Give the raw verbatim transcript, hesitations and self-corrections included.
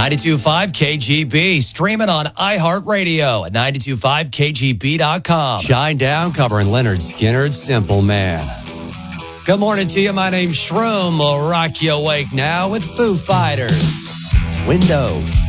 ninety-two point five K G B, streaming on iHeartRadio at ninety-two point five K G B dot com. Shine Down covering Leonard Skinner's Simple Man. Good morning to you. My name's Shroom. We'll rock you awake now with Foo Fighters. Window.